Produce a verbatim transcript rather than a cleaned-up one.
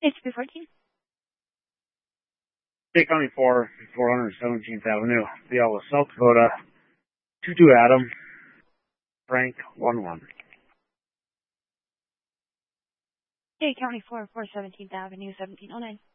H B fourteen. State County four, four hundred seventeenth Avenue, Puyallup, South Dakota, two two Adam, Frank one one. State County four, four seventeenth Avenue, seventeen oh nine.